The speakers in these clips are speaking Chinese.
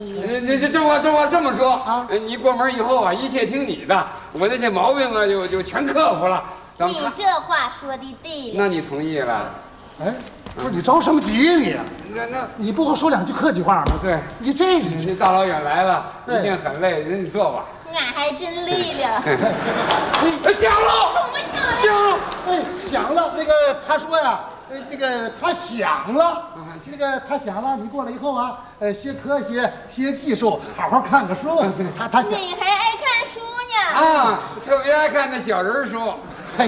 这话这么说啊，你过门以后啊，一切听你的，我那些毛病啊就全克服了。 你这话说的对了。 那你同意了？ 哎，不是你着什么急呀你？你不会说两句客气话吗？ 对， 你这大老远来了，一定很累，你坐吧。 俺还真累了。 响了， 什么响了？ 响了，哎，响了。那个他说呀，那个他响了，他响了。你过来以后啊，学科学，学技术，好好看个书。他想。 你还爱看书呢？ 啊，特别爱看那小人书。 哎，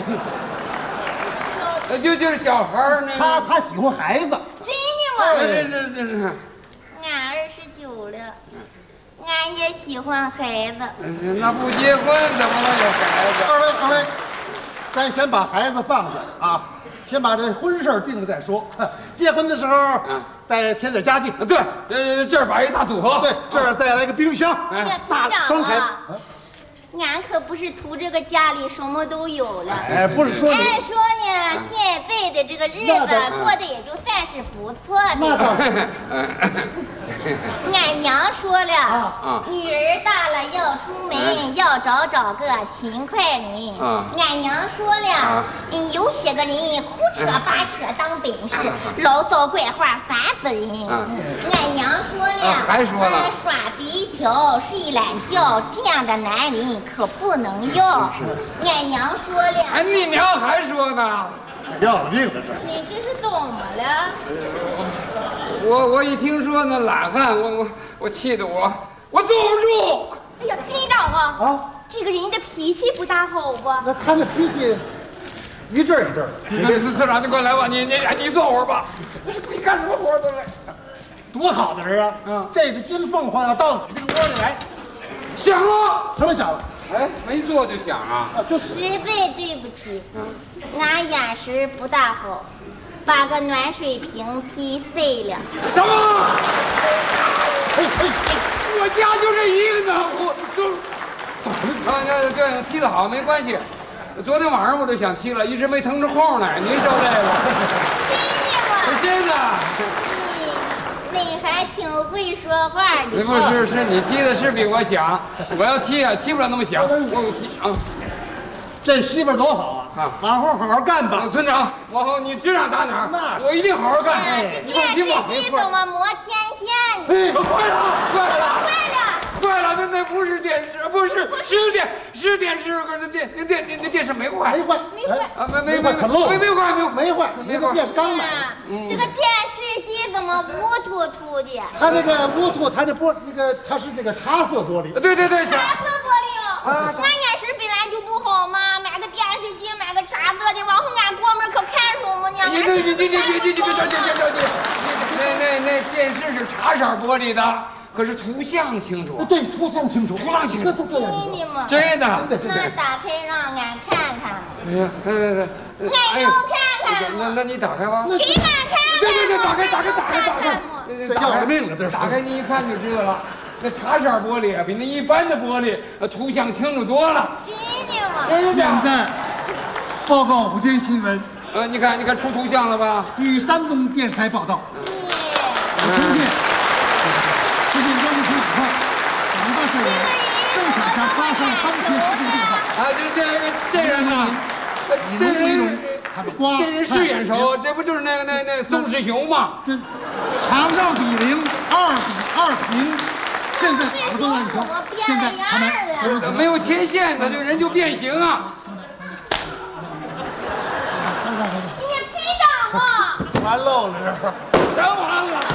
就是小孩儿那。 他喜欢孩子。 真的吗？ 这。 俺29了。俺也喜欢孩子。 那不结婚怎么能有孩子？ 二位，咱先把孩子放下啊，先把这婚事定了再说。结婚的时候，再添点家具。 对，这儿摆一大组合。 对，这儿再来个冰箱。 哎呀， 大双排。 俺可不是图这个家里什么都有了。 哎，不是说你。 按说呢，现在的这个日子过得也就算是不错的。俺娘说了，女儿大了要出门，要找个勤快人。俺娘说了，有些个人胡扯八扯当本事，牢骚怪话烦死人。俺娘说了， 还说了， 耍皮球、睡懒觉这样的男人可不能要。俺娘说了， 哎，你娘还说呢？ 要了命了这！ 你这是怎么了？ 我一听说那懒汉，我气得我坐不住。 哎呀，村长啊，这个人的脾气不大好吧？ 那他那脾气一阵一阵的。 村长，你快来吧，你坐会儿吧。你干什么活都来。 多好的人啊！这只金凤凰要到你这个窝里来， 响了。 什么响了？ 哎，没坐就响了。 实在对不起，俺眼神不大好，把个暖水瓶踢碎了。 什么？我家就这一个暖壶，怎么了？对，踢得好没关系。昨天晚上我就想踢了，一直没腾出空来。您受累了。真的吗？真的。 你还挺会说话的。 不是你踢的是比我响，我要踢啊，踢不了那么响。我踢啊。 这媳妇多好啊！往后好好干吧， 村长。往后你指哪打哪，我一定好好干。 这电视机怎么磨天线呢？ 坏了！那不是电视，不是电视，可是那电视没坏啊，没坏， 那个电视刚买。 这个电视机怎么乌突突的？ 它那个乌突，它这玻那个它是那个茶色玻璃。 对， 茶色玻璃哦。俺眼神本来就不好嘛，买个电视机，买个茶色的，往后俺过门可看什么呢？ 你别着急。那电视是茶色玻璃的。可是图像清楚， 对，图像清楚。 真的吗？ 真的。 那打开让俺看看。 哎呀， 俺要看看。 那你打开吧。 给俺看看。 对，打开。 这要了命了，这是。 打开你一看就知道了，那茶色玻璃啊，比那一般的玻璃图像清楚多了。 真的吗？ 现在报告午间新闻。 你看出图像了吧？ 据山东电视台报道，重庆。实现关注以后，广大社员正产上发生当天事件电话。 这人呢？这人是眼熟，这不就是那宋世雄吗？ 场上比0，2-2平。现在打不完球，现在他们没有天线的，这个人就变形啊！ 你村长啊！ 完喽了， 全完了！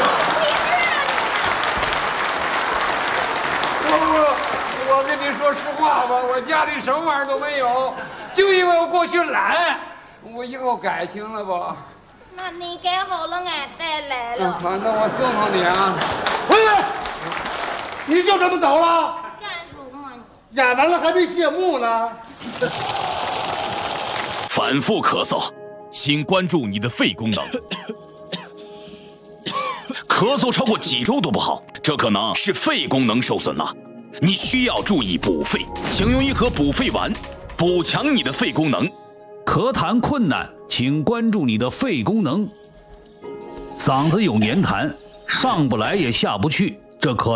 我跟你说实话吧，我家里什么玩意儿都没有，就因为我过去懒，我以后改行了吧？ 那你改好了，俺再来了。 好，那我送你啊！ 回来，你就这么走了？ 干什么你？ 演完了还没谢幕呢。 反复咳嗽，请关注你的肺功能。咳嗽超过几周都不好，这可能是肺功能受损了。你需要注意补肺，请用一盒补肺丸，补强你的肺功能。 咳痰困难，请关注你的肺功能。嗓子有黏痰，上不来也下不去，这可